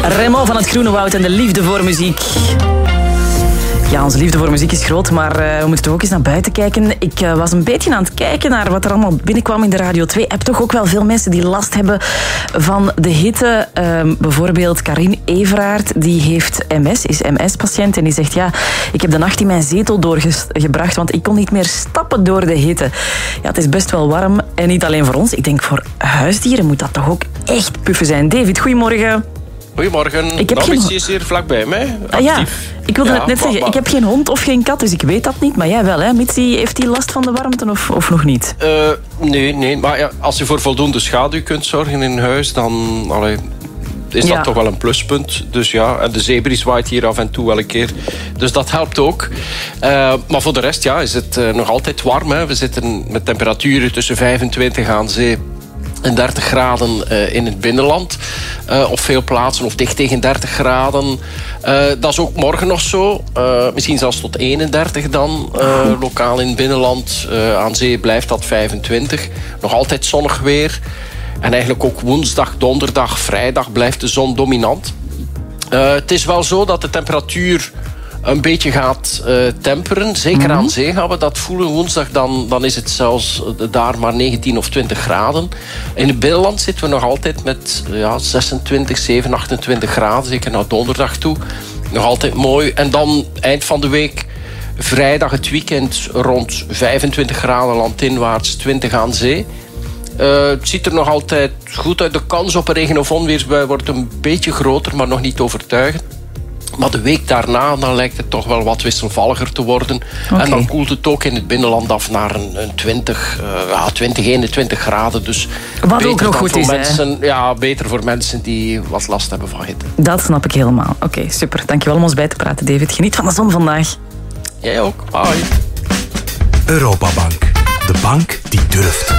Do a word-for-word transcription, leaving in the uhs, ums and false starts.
Remo van het Groene Woud en de liefde voor muziek. Ja, onze liefde voor muziek is groot, maar uh, we moeten toch ook eens naar buiten kijken. Ik uh, was een beetje aan het kijken naar wat er allemaal binnenkwam in de Radio twee-app. Toch ook wel veel mensen die last hebben van de hitte. Uh, bijvoorbeeld Karin Everaert, die heeft M S, is M S-patiënt. En die zegt, ja, ik heb de nacht in mijn zetel doorgebracht, want ik kon niet meer stappen door de hitte. Ja, het is best wel warm. En niet alleen voor ons. Ik denk voor huisdieren moet dat toch ook echt puffen zijn. David, goedemorgen. Goedemorgen. Ik heb nou, geen... Mitzi is hier vlakbij mij. Ah, ja, ik wilde ja, het net maar, zeggen. maar... Ik heb geen hond of geen kat, dus ik weet dat niet. Maar jij wel, hè? Mitzi, heeft die last van de warmte of, of nog niet? Uh, nee, nee. Maar ja, als je voor voldoende schaduw kunt zorgen in huis, dan allee, is dat ja. toch wel een pluspunt. Dus ja, en de zebris waait hier af en toe wel een keer. Dus dat helpt ook. Uh, maar voor de rest ja, is het uh, nog altijd warm. Hè. We zitten met temperaturen tussen vijfentwintig aan zee en dertig graden uh, in het binnenland. Uh, op veel plaatsen of dicht tegen dertig graden. Uh, dat is ook morgen nog zo. Uh, misschien zelfs tot eenendertig dan. Uh, lokaal in het binnenland. Uh, aan zee blijft dat vijfentwintig. Nog altijd zonnig weer. En eigenlijk ook woensdag, donderdag, vrijdag blijft de zon dominant. Uh, het is wel zo dat de temperatuur een beetje gaat uh, temperen. Zeker mm-hmm. aan zee gaan we dat voelen. Woensdag dan, dan is het zelfs daar maar negentien of twintig graden. In het binnenland zitten we nog altijd met ja, zesentwintig, zeven, achtentwintig graden. Zeker naar donderdag toe. Nog altijd mooi. En dan eind van de week, vrijdag het weekend, rond vijfentwintig graden landinwaarts, twintig aan zee. Uh, het ziet er nog altijd goed uit. De kans op een regen- of onweersbui wordt een beetje groter, maar nog niet overtuigend. Maar de week daarna dan lijkt het toch wel wat wisselvalliger te worden. Okay. En dan koelt het ook in het binnenland af naar een, een twintig, uh, ja, twintig, eenentwintig graden. Dus wat ook nog goed voor is, mensen, ja, beter voor mensen die wat last hebben van hitte. Dat snap ik helemaal. Oké, okay, super. Dankjewel om ons bij te praten, David. Geniet van de zon vandaag. Jij ook. Bye. Europabank. De bank die durft.